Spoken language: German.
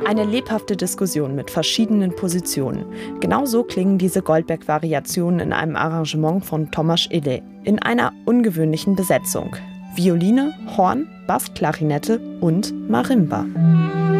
Eine lebhafte Diskussion mit verschiedenen Positionen. Genauso klingen diese Goldberg-Variationen in einem Arrangement von Tomasz Ile, in einer ungewöhnlichen Besetzung. Violine, Horn, Bassklarinette und Marimba.